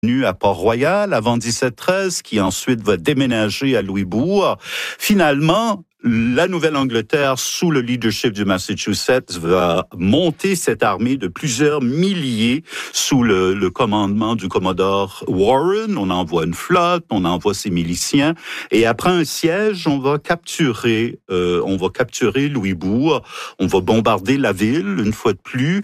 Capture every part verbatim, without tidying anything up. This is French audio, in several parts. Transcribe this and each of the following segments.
à Port-Royal avant dix-sept treize, qui ensuite va déménager à Louisbourg. Finalement, la Nouvelle-Angleterre, sous le leadership du Massachusetts, va monter cette armée de plusieurs milliers sous le, le commandement du commodore Warren. On envoie une flotte, on envoie ses miliciens, et après un siège, on va capturer, euh, on va capturer Louisbourg. On va bombarder la ville une fois de plus.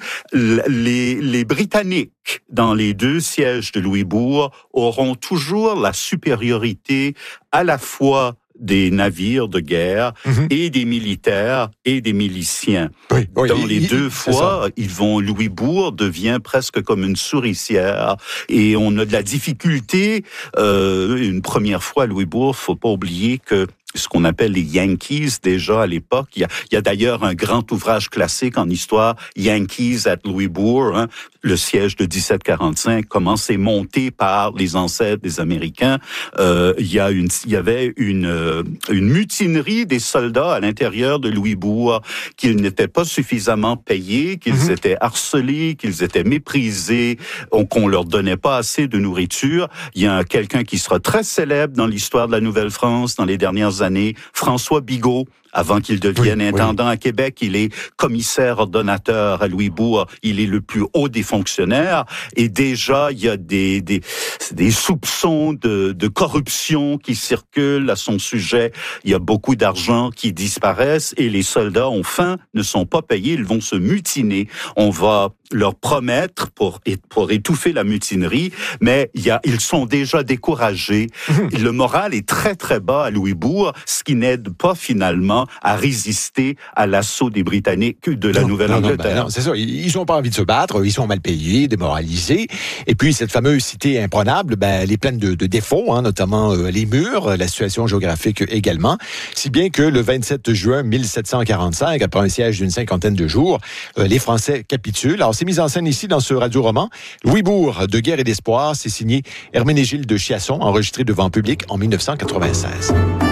Les, les Britanniques, dans les deux sièges de Louisbourg, auront toujours la supériorité à la fois des navires de guerre mm-hmm. et des militaires et des miliciens. Oui, oui, Dans il, les il, deux fois, ils vont, Louisbourg devient presque comme une souricière, et on a de la difficulté. Euh, une première fois à Louisbourg, faut pas oublier que ce qu'on appelle les Yankees, déjà à l'époque. Il y a, il y a d'ailleurs un grand ouvrage classique en histoire, Yankees at Louisbourg, hein, le siège de dix-sept quarante-cinq, comment c'est monté par les ancêtres des Américains. Euh, il y a une, il y avait une, une mutinerie des soldats à l'intérieur de Louisbourg, qu'ils n'étaient pas suffisamment payés, qu'ils mm-hmm. étaient harcelés, qu'ils étaient méprisés, qu'on leur donnait pas assez de nourriture. Il y a quelqu'un qui sera très célèbre dans l'histoire de la Nouvelle-France dans les dernières années, François Bigot. Avant qu'il devienne oui, intendant oui. à Québec, il est commissaire ordonnateur à Louisbourg. Il est le plus haut des fonctionnaires. Et déjà, il y a des, des, des soupçons de, de corruption qui circulent à son sujet. Il y a beaucoup d'argent qui disparaissent et les soldats ont faim, ne sont pas payés, ils vont se mutiner. On va leur promettre pour, pour étouffer la mutinerie, mais il y a, ils sont déjà découragés. Mmh. Le moral est très, très bas à Louisbourg, ce qui n'aide pas finalement à résister à l'assaut des Britanniques de la non, Nouvelle-Angleterre. Non, non, ben non, c'est ça. Ils n'ont pas envie de se battre, ils sont mal payés, démoralisés. Et puis, cette fameuse cité imprenable, ben, elle est pleine de, de défauts, hein, notamment euh, les murs, la situation géographique également. Si bien que le vingt-sept juin mille sept cent quarante-cinq, après un siège d'une cinquantaine de jours, euh, les Français capitulent. Alors, c'est mis en scène ici dans ce radio-roman. Louisbourg, de guerre et d'espoir, c'est signé Herménégilde de Chiasson, enregistré devant public en dix-neuf cent quatre-vingt-seize.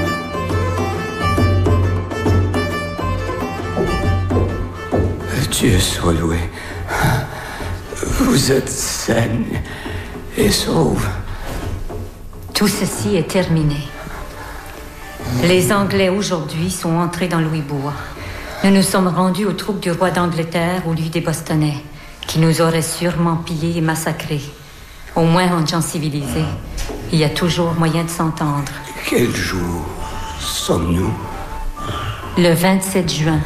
Dieu soit loué. Vous êtes saine et sauve. Tout ceci est terminé. Les Anglais aujourd'hui sont entrés dans Louisbourg. Nous nous sommes rendus aux troupes du roi d'Angleterre au lieu des Bostonnais, qui nous auraient sûrement pillés et massacrés. Au moins en gens civilisés, il y a toujours moyen de s'entendre. Quel jour sommes-nous? Le vingt-sept juin.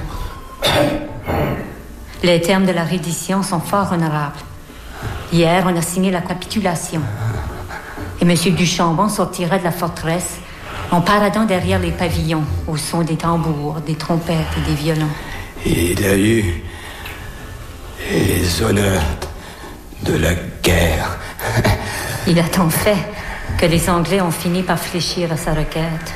Les termes de la reddition sont fort honorables. Hier, on a signé la capitulation. Et M. Duchambon sortira de la forteresse en paradant derrière les pavillons, au son des tambours, des trompettes et des violons. Il a eu les honneurs de la guerre. Il a tant fait que les Anglais ont fini par fléchir à sa requête.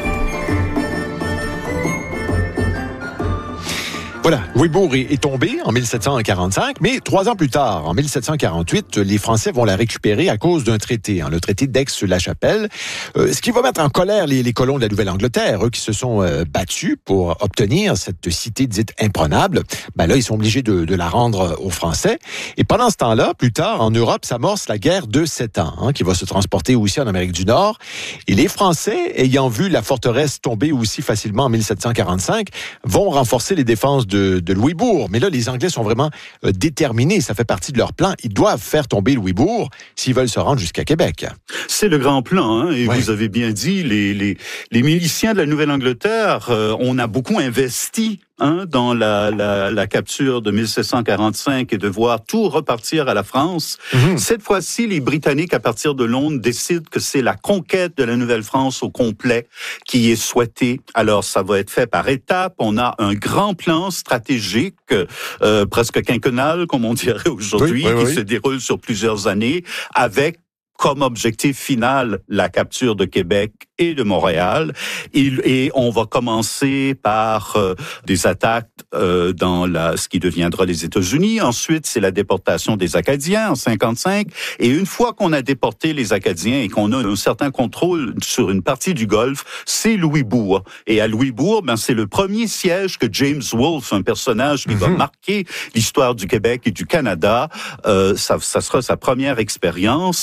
Voilà, Louisbourg est, est tombé en mille sept cent quarante-cinq, mais trois ans plus tard, en mille sept cent quarante-huit, les Français vont la récupérer à cause d'un traité, hein, le traité d'Aix-la-Chapelle, euh, ce qui va mettre en colère les, les colons de la Nouvelle-Angleterre, eux qui se sont euh, battus pour obtenir cette cité dite imprenable. Ben là, ils sont obligés de, de la rendre aux Français. Et pendant ce temps-là, plus tard, en Europe, s'amorce la guerre de Sept Ans, hein, qui va se transporter aussi en Amérique du Nord. Et les Français, ayant vu la forteresse tomber aussi facilement en mille sept cent quarante-cinq, vont renforcer les défenses de De, de Louisbourg. Mais là, les Anglais sont vraiment euh, déterminés. Ça fait partie de leur plan. Ils doivent faire tomber Louisbourg s'ils veulent se rendre jusqu'à Québec. C'est le grand plan, hein, et ouais. vous avez bien dit, les, les, les miliciens de la Nouvelle-Angleterre, euh, on a beaucoup investi Hein, dans la, la, la capture de mille sept cent quarante-cinq et de voir tout repartir à la France. Mm-hmm. Cette fois-ci, les Britanniques, à partir de Londres, décident que c'est la conquête de la Nouvelle-France au complet qui est souhaitée. Alors, ça va être fait par étapes. On a un grand plan stratégique, euh, presque quinquennal, comme on dirait aujourd'hui, oui, oui, qui oui. se déroule sur plusieurs années, avec comme objectif final la capture de Québec et de Montréal. Et, et on va commencer par euh, des attaques euh, dans la, ce qui deviendra les États-Unis. Ensuite, c'est la déportation des Acadiens en cinquante-cinq. Et une fois qu'on a déporté les Acadiens et qu'on a un certain contrôle sur une partie du Golfe, c'est Louisbourg. Et à Louisbourg, ben, c'est le premier siège que James Wolfe, un personnage qui mm-hmm. va marquer l'histoire du Québec et du Canada, euh, ça, ça sera sa première expérience.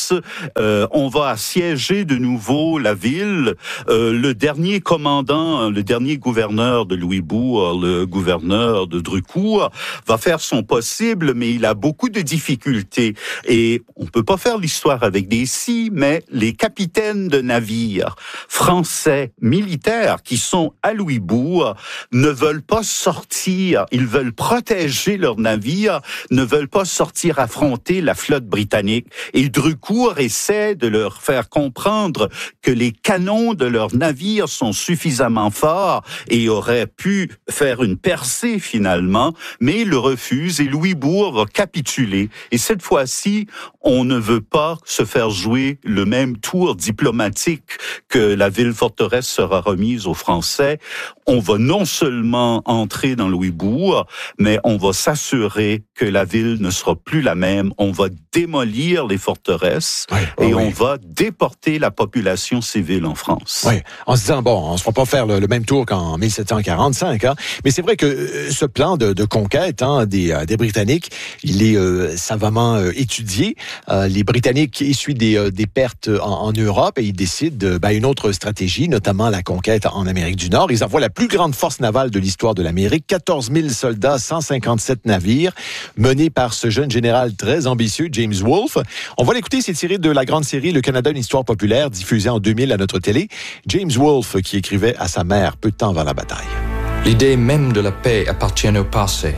Euh, on va assiéger de nouveau la ville. Euh, le dernier commandant, le dernier gouverneur de Louisbourg, le gouverneur de Drucourt, va faire son possible, mais il a beaucoup de difficultés. Et on peut pas faire l'histoire avec des si, mais les capitaines de navires français militaires qui sont à Louisbourg ne veulent pas sortir. Ils veulent protéger leurs navires, ne veulent pas sortir affronter la flotte britannique. Et Drucourt essaie de leur faire comprendre que les canons de leurs navires sont suffisamment forts et auraient pu faire une percée finalement, mais ils le refusent et Louisbourg va capituler. Et cette fois-ci, on ne veut pas se faire jouer le même tour diplomatique que la ville-forteresse sera remise aux Français. On va non seulement entrer dans Louisbourg, mais on va s'assurer que la ville ne sera plus la même. On va démolir les forteresses oui, et oui, on oui. va déporter la population civile en France. Oui, en se disant, bon, on ne se fera pas faire le, le même tour qu'en mille sept cent quarante-cinq. Hein. Mais c'est vrai que euh, ce plan de, de conquête hein, des, euh, des Britanniques, il est euh, savamment euh, étudié. Euh, les Britanniques essuient des, euh, des pertes en, en Europe et ils décident euh, ben, une autre stratégie, notamment la conquête en Amérique du Nord. Ils envoient la plus grande force navale de l'histoire de l'Amérique, quatorze mille soldats, cent cinquante-sept navires, menés par ce jeune général très ambitieux, James Wolfe. On va l'écouter, c'est tiré de la grande série Le Canada, une histoire populaire, diffusée en deux mille à notre télé. James Wolfe, qui écrivait à sa mère peu de temps avant la bataille. L'idée même de la paix appartient au passé.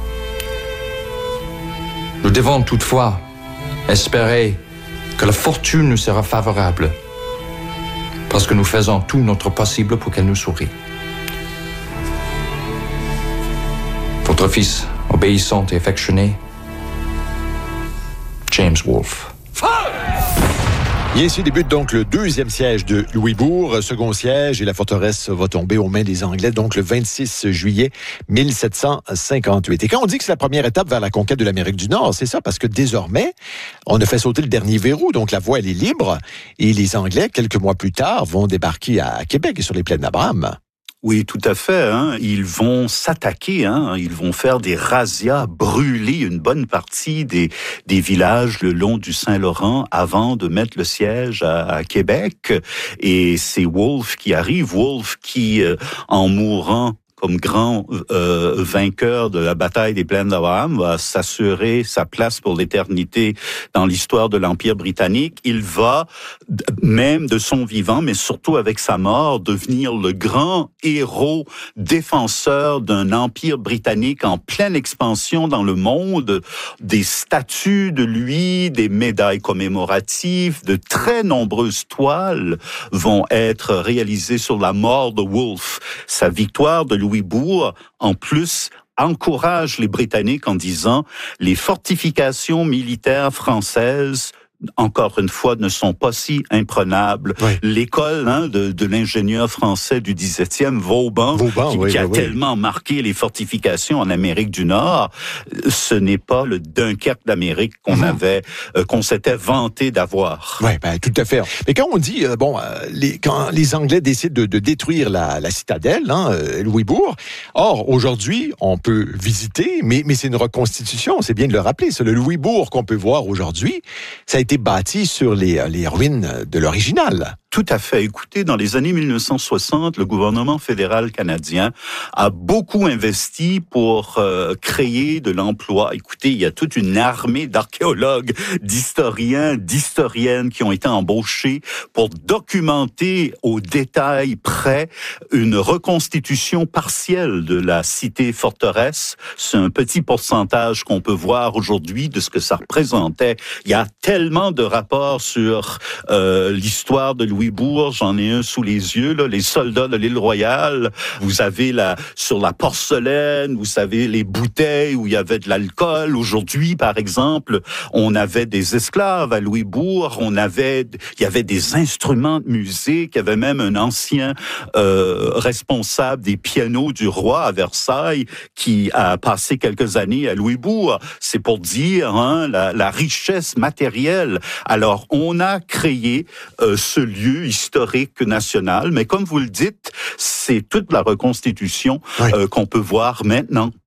Nous devons toutefois espérer que la fortune nous sera favorable, parce que nous faisons tout notre possible pour qu'elle nous sourie. Votre fils, obéissant et affectionné, James Wolfe. Et ainsi débute donc le deuxième siège de Louisbourg, second siège, et la forteresse va tomber aux mains des Anglais, donc le vingt-six juillet mille sept cent cinquante-huit. Et quand on dit que c'est la première étape vers la conquête de l'Amérique du Nord, c'est ça, parce que désormais, on a fait sauter le dernier verrou, donc la voie, elle est libre, et les Anglais, quelques mois plus tard, vont débarquer à Québec et sur les plaines d'Abraham. Oui, tout à fait. Hein. Ils vont s'attaquer, hein. Ils vont faire des razzias, brûler une bonne partie des, des villages le long du Saint-Laurent avant de mettre le siège à, à Québec. Et c'est Wolfe qui arrive, Wolfe qui, euh, en mourant comme grand euh, vainqueur de la bataille des plaines d'Abraham, va s'assurer sa place pour l'éternité dans l'histoire de l'Empire britannique. Il va, même de son vivant, mais surtout avec sa mort, devenir le grand héros défenseur d'un empire britannique en pleine expansion dans le monde. Des statues de lui, des médailles commémoratives, de très nombreuses toiles vont être réalisées sur la mort de Wolfe. Sa victoire de Louisbourg, en plus, encourage les Britanniques en disant « Les fortifications militaires françaises encore une fois, ne sont pas si imprenables. Oui. L'école hein, de, de l'ingénieur français du dix-septième, Vauban, Vauban qui, oui, qui a oui, tellement oui. marqué les fortifications en Amérique du Nord, ce n'est pas le Dunkerque d'Amérique qu'on mmh. avait, euh, qu'on s'était vanté d'avoir. Oui, ben, tout à fait. Mais quand on dit, euh, bon, euh, les, quand les Anglais décident de, de détruire la, la citadelle, hein, euh, Louisbourg, or, aujourd'hui, on peut visiter, mais, mais c'est une reconstitution, c'est bien de le rappeler, c'est le Louisbourg qu'on peut voir aujourd'hui, ça a été bâti sur les, les ruines de l'original. Tout à fait. Écoutez, dans les années mille neuf cent soixante, le gouvernement fédéral canadien a beaucoup investi pour euh, créer de l'emploi. Écoutez, il y a toute une armée d'archéologues, d'historiens, d'historiennes qui ont été embauchés pour documenter au détail près une reconstitution partielle de la cité-forteresse. C'est un petit pourcentage qu'on peut voir aujourd'hui de ce que ça représentait. Il y a tellement de rapports sur euh, l'histoire de Louis J'en ai un sous les yeux, là, les soldats de l'île Royale. Vous avez la, sur la porcelaine, vous savez, les bouteilles où il y avait de l'alcool. Aujourd'hui, par exemple, on avait des esclaves à Louisbourg, on avait, il y avait des instruments de musique, il y avait même un ancien euh, responsable des pianos du roi à Versailles qui a passé quelques années à Louisbourg. C'est pour dire hein, la, la richesse matérielle. Alors, on a créé euh, ce lieu historique national, mais comme vous le dites, c'est toute la reconstitution oui. euh, qu'on peut voir maintenant.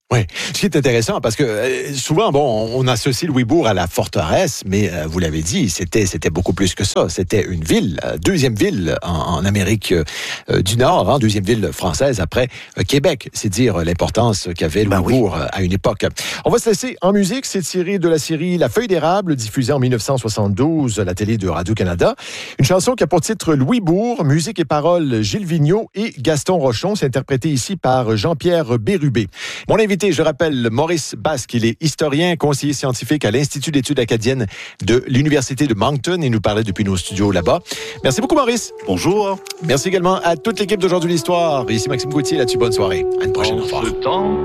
Oui, ce qui est intéressant, parce que euh, souvent, bon, on associe Louisbourg à la forteresse, mais euh, vous l'avez dit, c'était c'était beaucoup plus que ça. C'était une ville, euh, deuxième ville en, en Amérique euh, du Nord, hein, deuxième ville française après euh, Québec. C'est dire l'importance qu'avait Louisbourg ben oui. à une époque. On va se laisser en musique. C'est tiré de la série La Feuille d'érable, diffusée en dix-neuf cent soixante-douze à la télé de Radio-Canada. Une chanson qui a pour titre Louisbourg, musique et paroles Gilles Vigneault et Gaston Rochon. C'est interprété ici par Jean-Pierre Bérubé. Mon invité, je rappelle, Maurice Basque, il est historien, conseiller scientifique à l'Institut d'études acadiennes de l'Université de Moncton et nous parlait depuis nos studios là-bas. Merci beaucoup, Maurice. Bonjour. Merci également à toute l'équipe d'Aujourd'hui l'Histoire. Ici Maxime Gauthier, là-dessus, bonne soirée. À une prochaine fois.